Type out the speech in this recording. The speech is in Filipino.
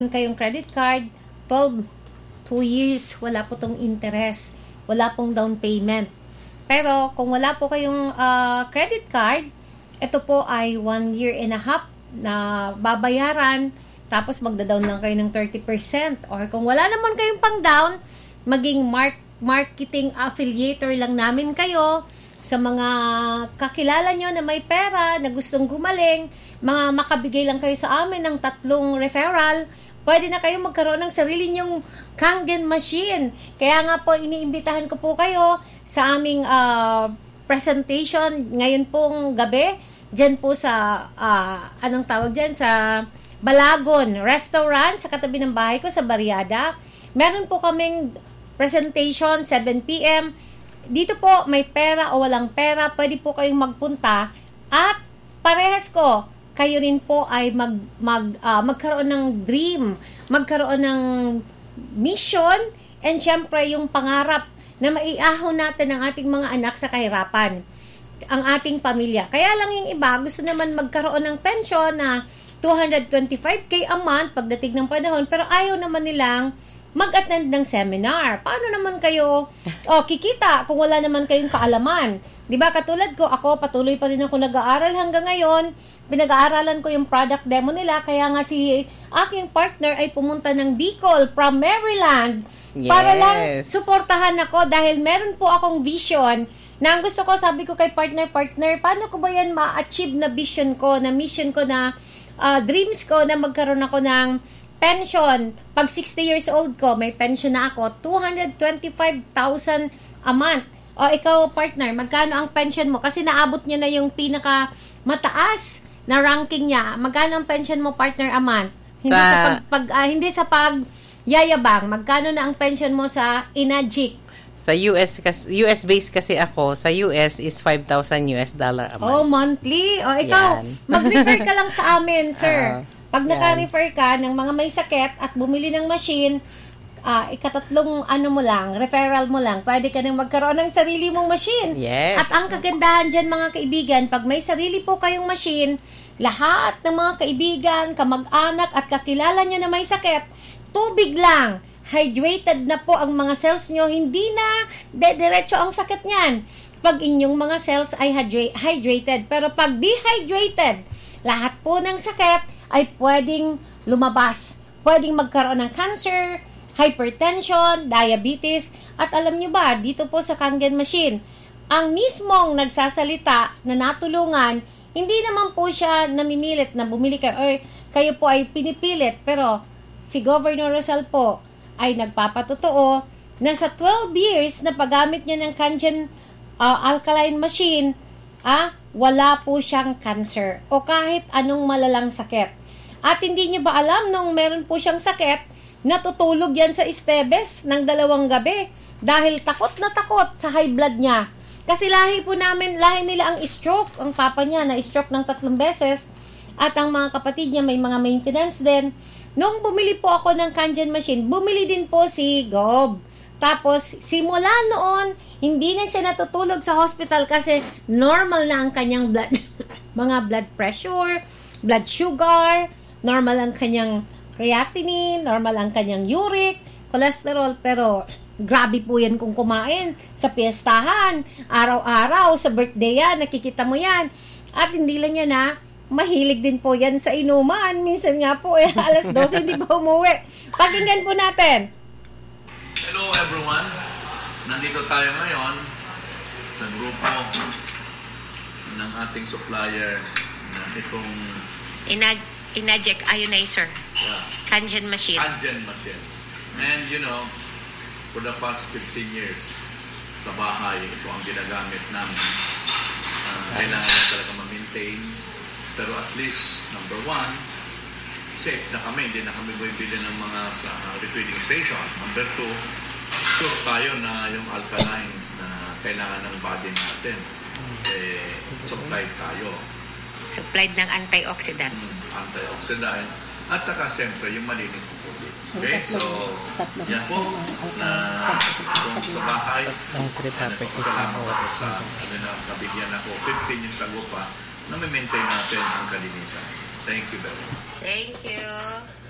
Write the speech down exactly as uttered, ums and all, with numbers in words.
kayong credit card, twelve, two years, wala po tong interest, wala pong down payment. Pero kung wala po kayong uh, credit card, ito po ay one year and a half na babayaran, tapos magda-down lang kayo ng thirty percent. Or kung wala naman kayong pang-down, maging mark marketing affiliator lang namin kayo sa mga kakilala nyo na may pera, na gustong gumaling, mga makabigay lang kayo sa amin ng tatlong referral, pwede na kayo magkaroon ng sarili nyong Kangen machine. Kaya nga po, iniimbitahan ko po kayo sa aming uh, presentation ngayon pong gabi, dyan po sa, uh, anong tawag dyan, sa Balagon Restaurant, sa katabi ng bahay ko sa Barriada. Meron po kaming presentation, seven p.m. Dito po, may pera o walang pera, pwede po kayong magpunta at parehas ko, kayo rin po ay mag, mag, uh, magkaroon ng dream, magkaroon ng mission, and syempre yung pangarap na maiahon natin ang ating mga anak sa kahirapan, ang ating pamilya. Kaya lang yung iba, gusto naman magkaroon ng pensyon na two hundred twenty-five thousand a month pagdating ng panahon, pero ayaw naman nilang mag-attend ng seminar. Paano naman kayo oh, kikita kung wala naman kayong kaalaman? 'Di ba? Katulad ko, ako patuloy pa rin ako nag-aaral hanggang ngayon. Pinag-aaralan ko yung product demo nila, kaya nga si aking partner ay pumunta ng Bicol from Maryland. Yes. Para lang suportahan ako dahil meron po akong vision na ang gusto ko, sabi ko kay partner, partner, paano ko ba yan ma-achieve na vision ko, na mission ko, na uh, dreams ko, na magkaroon ako ng pension. Pag sixty years old ko, may pension na ako, two hundred twenty-five thousand a month. O ikaw, partner, magkano ang pension mo? Kasi naabot niya na yung pinaka mataas na ranking niya. Magkano ang pension mo, partner, a month? Hindi sa, sa pag, pag uh, hindi sa pag yayabang. Magkano na ang pension mo sa Inagic? Sa U S U S based kasi ako, sa U S is five thousand U S dollar a month. Oh, monthly. O ikaw, mag-refer ka lang sa amin, sir. Uh, Pag naka-refer ka ng mga may sakit at bumili ng machine, uh, ikatatlong ano mo lang, referral mo lang, pwede ka nang magkaroon ng sarili mong machine. Yes. At ang kagandahan dyan, mga kaibigan, pag may sarili po kayong machine, lahat ng mga kaibigan, kamag-anak at kakilala nyo na may sakit, tubig lang, hydrated na po ang mga cells nyo, hindi na dediretso ang sakit niyan. Pag inyong mga cells ay hydra- hydrated. Pero pag dehydrated, lahat po ng sakit ay pwedeng lumabas. Pwedeng magkaroon ng cancer, hypertension, diabetes, at alam nyo ba, dito po sa Kangen machine, ang mismong nagsasalita na natulungan, hindi naman po siya namimilit na bumili kayo, or kayo po ay pinipilit, pero si Governor Rosal po ay nagpapatotoo na sa twelve years na paggamit niya ng Kangen uh, alkaline machine, ah, wala po siyang cancer o kahit anong malalang sakit. At hindi niyo ba alam, nung meron po siyang sakit, natutulog yan sa Esteves ng dalawang gabi dahil takot na takot sa high blood niya. Kasi lahi po namin, lahi nila ang stroke. Ang papa niya na stroke ng tatlong beses at ang mga kapatid niya may mga maintenance din. Nung bumili po ako ng Kangen machine, bumili din po si Gob. Tapos, simula noon, hindi na siya natutulog sa hospital kasi normal na ang kanyang blood, mga blood pressure, blood sugar, normal ang kanyang creatinine, normal ang kanyang uric, cholesterol, pero grabe po yan kung kumain sa piyestahan, araw-araw, sa birthday yan, nakikita mo yan. At hindi lang yan ha, mahilig din po yan sa inuman. Minsan nga po, eh, alas dose, hindi pa umuwi. Pakinggan po natin. Hello everyone, nandito tayo ngayon sa grupo ng ating supplier na itong Inag Inagic ionizer, yeah, Kangen machine. Kangen machine. And you know, for the past fifteen years, sa bahay, ito ang ginagamit namin. Uh, kailangan na talaga ma-maintain. Pero at least, number one, safe na kami. Hindi na kami bumibili ng mga sa uh, refilling station. Number two, sure tayo na yung alkaline na kailangan ng body natin, eh, supply tayo. Supplied ng antioxidant. Mm, antioxidant. At saka siyempre yung malinis na tubig. Okay? So, yan po na kung sa bahay, salamat ako sa ano na kabigyan ako fifteen years ago pa na may maintain natin ang kalinisan. Thank you very much. Thank you.